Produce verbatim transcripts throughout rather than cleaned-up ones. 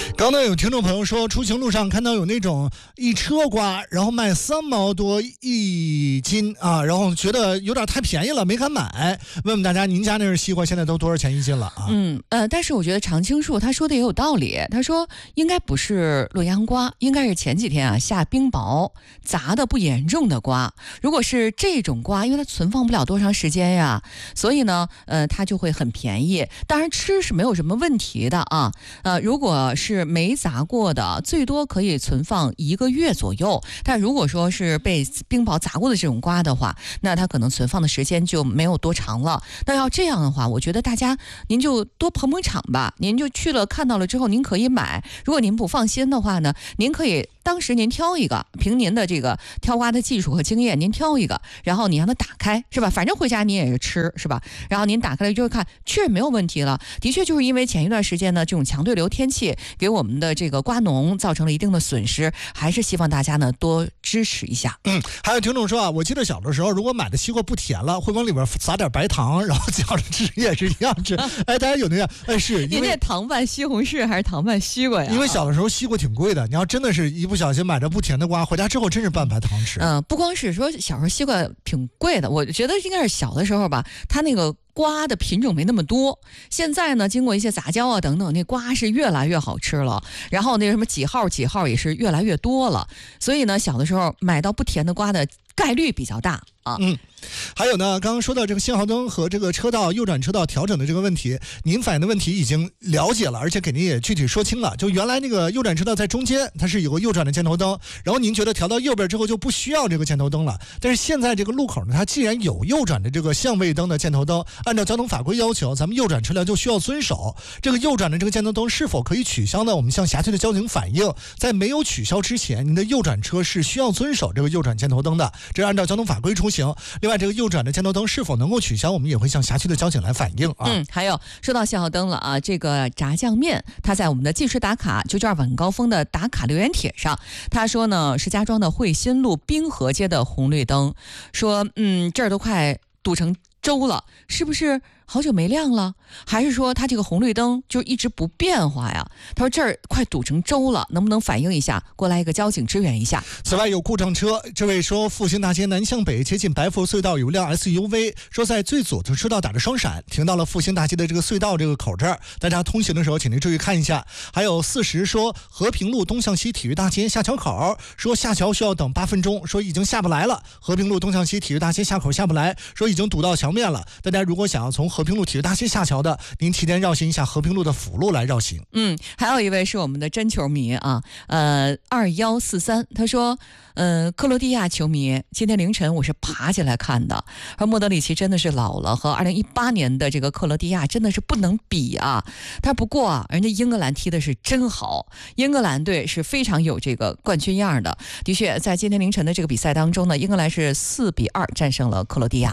刚才有听众朋友说，出行路上看到有那种一车瓜，然后卖三毛多一斤啊，然后觉得有点太便宜了，没敢买。问问大家，您家那是西瓜现在都多少钱一斤了啊？ 嗯呃，但是我觉得常青树他说的也有道理，他说应该不是洛阳瓜，应该是前几天啊下冰雹砸的不严重的瓜。如果是这种瓜，因为它存放不了多长时间呀，所以呢，呃，它就会很便宜。当然吃是没有什么问题的啊，呃，如果是没砸过的，最多可以存放一个月左右。但如果说是被冰雹砸过的这种瓜的话，那它可能存放的时间就没有多长了。那要这样的话，我觉得大家您就多捧捧场吧，您就去了看到了之后，您可以买。如果您不放心的话呢，您可以当时您挑一个，凭您的这个挑瓜的技术和经验，您挑一个，然后你让它打开，是吧？反正回家你也是吃，是吧？然后您打开了之后看，确实没有问题了。的确就是因为前一段时间呢，这种强对流天气给我们的这个瓜农造成了一定的损失，还是希望大家呢多支持一下。 嗯，还有听众说啊，我记得小的时候，如果买的西瓜不甜了，会往里边撒点白糖，然后搅着吃，也是一样吃。哎，大家有那样？哎，是您这糖拌西红柿还是糖拌西瓜呀？ 因为小的时候西瓜挺贵的，你要真的是一不小心买着不甜的瓜，回家之后真是拌白糖吃。 嗯，不光是说小时候西瓜挺贵的，我觉得应该是小的时候吧，它那个瓜的品种没那么多。现在呢，经过一些杂交啊等等，那瓜是越来越好吃了，然后那什么几号几号也是越来越多了，所以呢，小的时候买到不甜的瓜的概率比较大啊。 嗯，还有呢，刚刚说到这个信号灯和这个车道右转车道调整的这个问题，您反映的问题已经了解了，而且给您也具体说清了。就原来那个右转车道在中间，它是有个右转的箭头灯，然后您觉得调到右边之后就不需要这个箭头灯了。但是现在这个路口呢，它既然有右转的这个相位灯的箭头灯，按照交通法规要求，咱们右转车辆就需要遵守。这个右转的这个箭头灯是否可以取消呢？我们向辖区的交警反映，在没有取消之前，您的右转车是需要遵守这个右转箭头灯的，这是按照交通法规出行。另外，这个右转的箭头灯是否能够取消，我们也会向辖区的交警来反映啊。 嗯，还有说到信号灯了啊，这个炸酱面，他在我们的计时打卡九九二晚高峰的打卡留言帖上，他说呢，石家庄的汇新路滨河街的红绿灯，说嗯这儿都快堵成粥了，是不是好久没亮了？还是说它这个红绿灯就一直不变化呀？他说这儿快堵成粥了，能不能反映一下，过来一个交警支援一下？ 此外有故障车，这位说复兴大街南向北接近白佛隧道有一辆 S U V， 说在最左侧车道打着双闪，停到了复兴大街的这个隧道这个口这儿，大家通行的时候请您注意看一下。还有四十说和平路东向西体育大街下桥口，说下桥需要等八分钟，说已经下不来了。和平路东向西体育大街下口下不来，说已经堵到桥面了。大家如果想要从和平路体育大街下桥的，您提前绕行一下和平路的辅路来绕行。 嗯，还有一位是我们的真球迷啊，呃，二幺四三，他说，呃，克罗地亚球迷，今天凌晨我是爬起来看的，而莫德里奇真的是老了，和二零一八年的这个克罗地亚真的是不能比啊。他不过啊，人家英格兰踢的是真好，英格兰队是非常有这个冠军样的。的确，在今天凌晨的这个比赛当中呢，英格兰是四比二战胜了克罗地亚。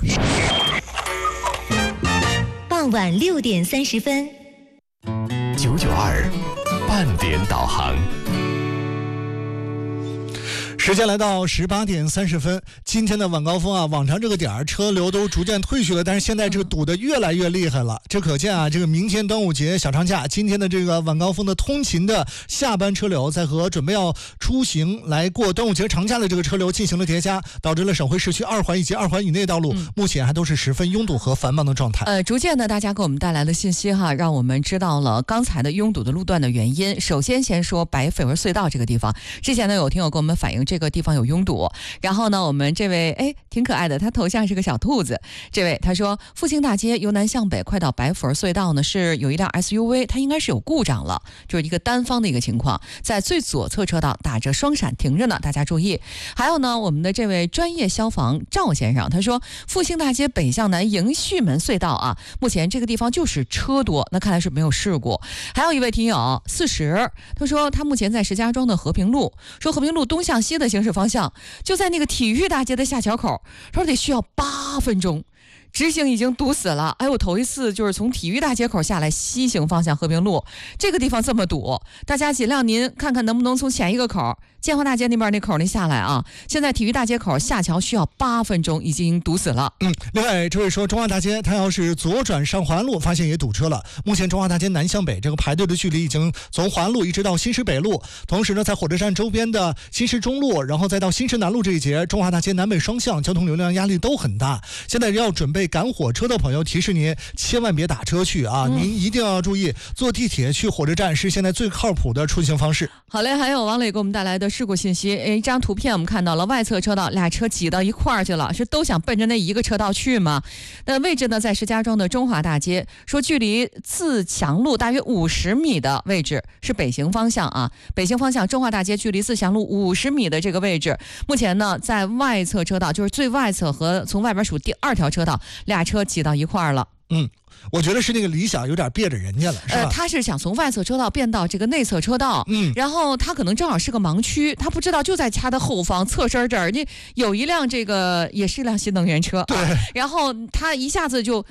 傍晚六点三十分， 九九二半点导航。 时间来到十八点三十分，今天的晚高峰啊，往常这个点儿车流都逐渐退去了，但是现在这个堵得越来越厉害了。这可见啊，这个明天端午节小长假，今天的这个晚高峰的通勤的下班车流，在和准备要出行来过端午节长假的这个车流进行了叠加，导致了省会市区二环以及二环以内道路、嗯、目前还都是十分拥堵和繁忙的状态。 呃，逐渐的，大家给我们带来的信息哈，让我们知道了刚才的拥堵的路段的原因。首先，先说白绯闻隧道这个地方，之前呢有听友给我们反映这个地方有拥堵，然后呢，我们这位哎挺可爱的，他头像是个小兔子。这位他说，复兴大街由南向北快到白绯隧道呢，是有一辆 S U V， 它应该是有故障了，就是一个单方的一个情况，在最左侧车道打着双闪停着呢，大家注意。还有呢，我们的这位专业消防赵先生，他说，复兴大街北向南迎旭门隧道啊，目前这个地方就是车多，那看来是没有事故。还有一位听友四十，他说他目前在石家庄的和平路，说和平路东向西的行驶方向就在那个体育大街的下桥口，说得需要八分钟。 直行已经堵死了。哎，我头一次就是从体育大街口下来西行方向和平路这个地方这么堵，大家尽量您看看能不能从前一个口建华大街那边那口您下来啊。现在体育大街口下桥需要八分钟，已经堵死了。 嗯，另外这位说中华大街，他要是左转上环路，发现也堵车了。目前中华大街南向北这个排队的距离已经从环路一直到新市北路，同时呢，在火车站周边的新市中路，然后再到新市南路这一节，中华大街南北双向交通流量压力都很大。现在要准备赶火车的朋友，提示您千万别打车去啊，嗯、您一定要注意，坐地铁去火车站是现在最靠谱的出行方式。 好嘞，还有王磊给我们带来的事故信息，一张图片我们看到了外侧车道俩车挤到一块儿去了，是都想奔着那一个车道去吗？那位置呢在石家庄的中华大街，说距离自强路大约五十米的位置，是北行方向啊，北行方向中华大街距离自强路五十米的这个位置，目前呢在外侧车道，就是最外侧和从外边数第二条车道，俩车挤到一块儿了。 嗯，我觉得是那个理想有点别着人家了，是吧？ 呃，他是想从外侧车道变到这个内侧车道， 嗯， 然后他可能正好是个盲区，他不知道就在他的后方侧身这儿，那有一辆这个也是一辆新能源车， 对， 然后他一下子就